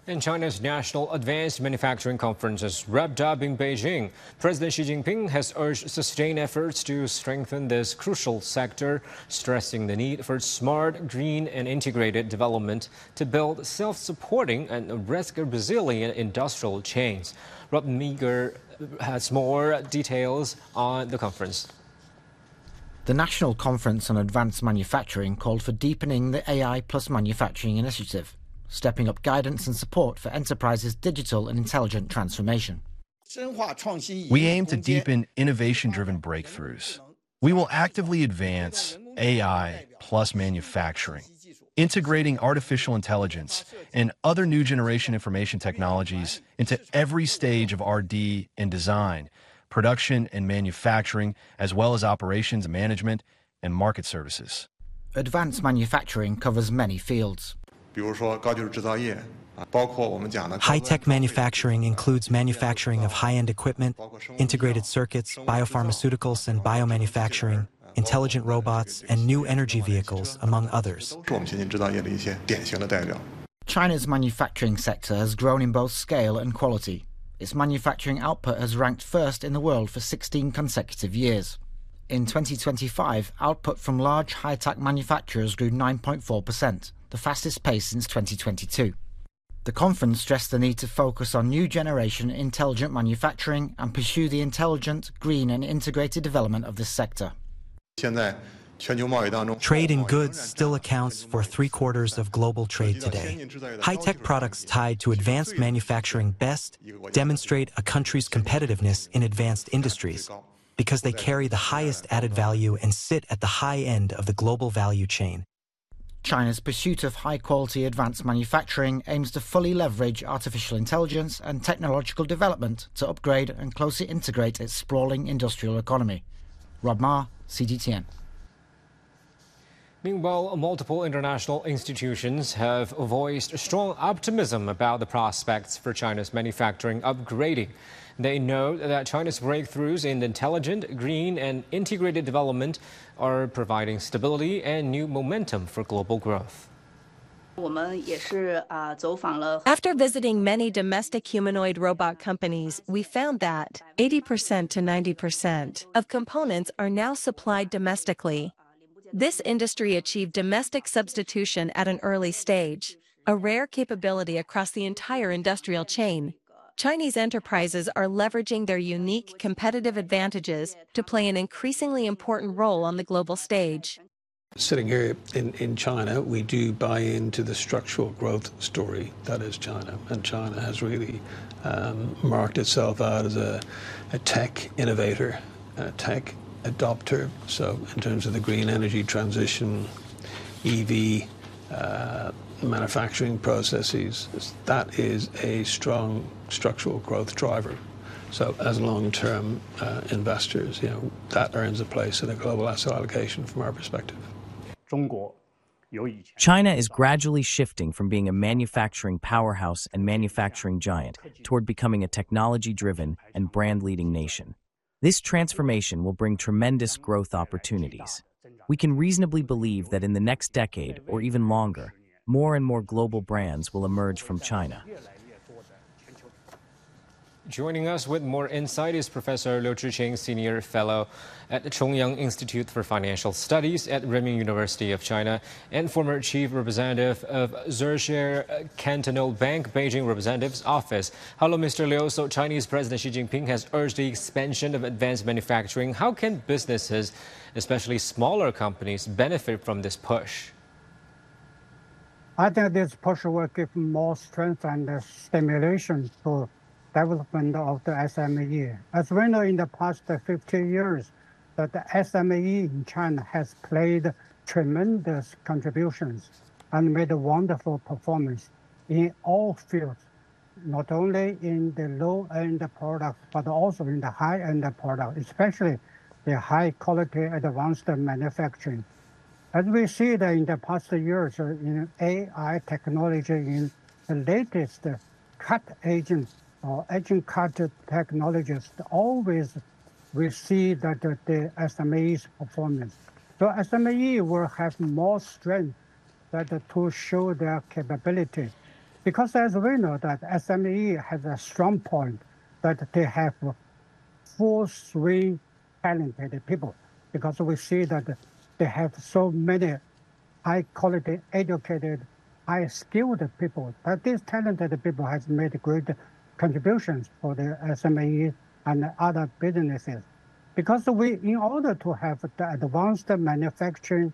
And China's National Advanced Manufacturing Conference has wrapped up in Beijing. President Xi Jinping has urged sustained efforts to strengthen this crucial sector, stressing the need for smart, green, and integrated development to build self-supporting and risk-resilient industrial chains. Rob Meager has more details on the conference. The National Conference on Advanced Manufacturing called for deepening the AI plus manufacturing initiative, stepping up guidance and support for enterprises' digital and intelligent transformation. We aim to deepen innovation-driven breakthroughs. We will actively advance AI plus manufacturing, integrating artificial intelligence and other new generation information technologies into every stage of R&D and design, production and manufacturing, as well as operations management and market services. Advanced manufacturing covers many fields. High-tech manufacturing includes manufacturing of high-end equipment, integrated circuits, biopharmaceuticals and biomanufacturing, intelligent robots, and new energy vehicles, among others. China's manufacturing sector has grown in both scale and quality. Its manufacturing output has ranked first in the world for 16 consecutive years. In 2025, output from large high-tech manufacturers grew 9.4%, the fastest pace since 2022. The conference stressed the need to focus on new generation intelligent manufacturing and pursue the intelligent, green and integrated development of this sector. Trade in goods still accounts for 3/4 of global trade today. High-tech products tied to advanced manufacturing best demonstrate a country's competitiveness in advanced industries because they carry the highest added value and sit at the high end of the global value chain. China's pursuit of high-quality advanced manufacturing aims to fully leverage artificial intelligence and technological development to upgrade and closely integrate its sprawling industrial economy. Rob Ma, CGTN. Meanwhile, multiple international institutions have voiced strong optimism about the prospects for China's manufacturing upgrading. They note that China's breakthroughs in intelligent, green, and integrated development are providing stability and new momentum for global growth. After visiting many domestic humanoid robot companies, we found that 80% to 90% of components are now supplied domestically. This industry achieved domestic substitution at an early stage, a rare capability across the entire industrial chain. Chinese enterprises are leveraging their unique competitive advantages to play an increasingly important role on the global stage. Sitting here in China, we do buy into the structural growth story that is China. And China has really marked itself out as a tech innovator, a tech adopter. So in terms of the green energy transition, EV, manufacturing processes, that is a strong structural growth driver. So as long-term investors, that earns a place in a global asset allocation from our perspective. China is gradually shifting from being a manufacturing powerhouse and manufacturing giant toward becoming a technology-driven and brand-leading nation. This transformation will bring tremendous growth opportunities. We can reasonably believe that in the next decade, or even longer, more and more global brands will emerge from China. Joining us with more insight is Professor Liu Zhiqing, Senior Fellow at the Chongyang Institute for Financial Studies at Renmin University of China and former Chief Representative of Zhuhai Cantonal Bank, Beijing Representative's Office. Hello, Mr. Liu. So Chinese President Xi Jinping has urged the expansion of advanced manufacturing. How can businesses, especially smaller companies, benefit from this push? I think this push will give more strength and stimulation to development of the SME. As we know, in the past 50 years, that the SME in China has played tremendous contributions and made a wonderful performance in all fields, not only in the low-end product, but also in the high-end product, especially the high-quality advanced manufacturing. As we see that in the past years, in AI technology, in the latest cut agent or agent cut technologies, always we see that the SME's performance. So SME will have more strength that to show their capability Because as we know that SME has a strong point that they have full swing talented people, because we see that they have so many high quality, educated, high skilled people, that these talented people has made great contributions for the SME and other businesses. Because in order to have the advanced manufacturing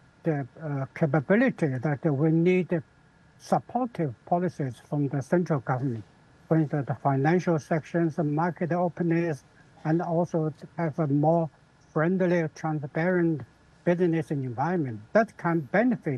capability, that we need supportive policies from the central government. For instance, the financial sections, market openness, and also have a more friendly, transparent business environment that can benefit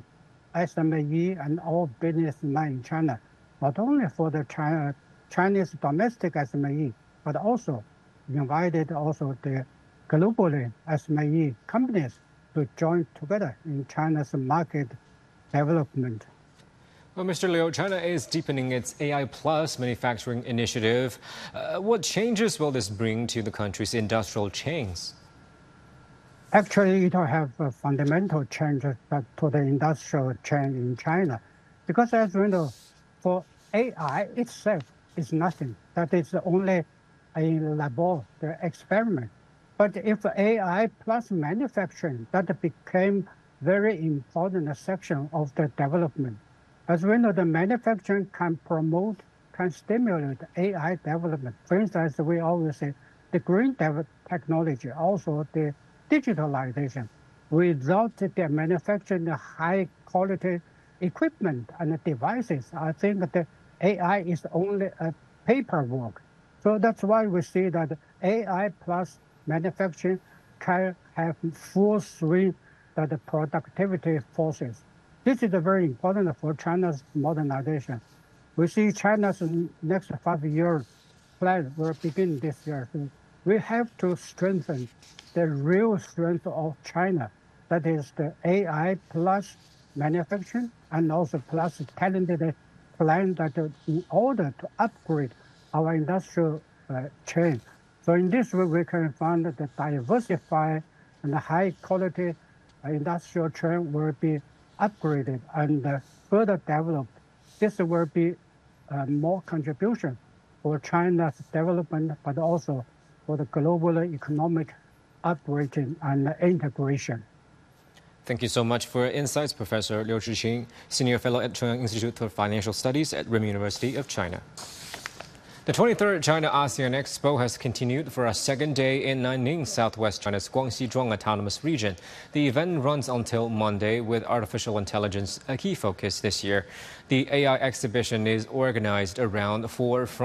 SME and all businessmen in China, not only for the Chinese domestic SME, but also invited also the globally SME companies to join together in China's market development. Well, Mr. Liu, China is deepening its AI Plus manufacturing initiative. What changes will this bring to the country's industrial chains? Actually, it will have a fundamental change to the industrial chain in China. Because as we know, for AI itself is nothing. That is only a lab, the experiment. But if AI plus manufacturing, that became very important section of the development. As we know, the manufacturing can promote, can stimulate AI development. For instance, we always say the green technology, also the digitalization. Without the manufacturing high quality equipment and devices, I think the AI is only a paperwork. So that's why we see that AI plus manufacturing can have full swing that the productivity forces. This is very important for China's modernization. We see China's next 5-year plan will begin this year. So we have to strengthen the real strength of China, that is the AI plus manufacturing and also plus talented plan that in order to upgrade our industrial chain. So in this way, we can find that the diversified and high quality industrial chain will be upgraded and further developed. This will be more contribution for China's development, but also for the global economic upgrading and integration. Thank you so much for your insights, Professor Liu Zhiqing, Senior Fellow at Chunhyang Institute for Financial Studies at Renmin University of China. The 23rd China ASEAN Expo has continued for a second day in Nanning, southwest China's Guangxi Zhuang Autonomous Region. The event runs until Monday, with artificial intelligence a key focus this year. The AI exhibition is organized around 4